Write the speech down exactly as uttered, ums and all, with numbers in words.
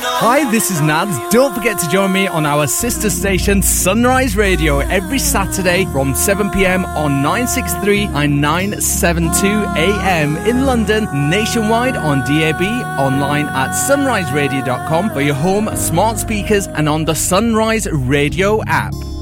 Hi, this is Nads. Don't forget to join me on our sister station Sunrise Radio every Saturday from seven p.m. on nine sixty-three and nine seventy-two a.m. in London, nationwide on D A B, online at sunrise radio dot com for your home, smart speakers and on the Sunrise Radio app.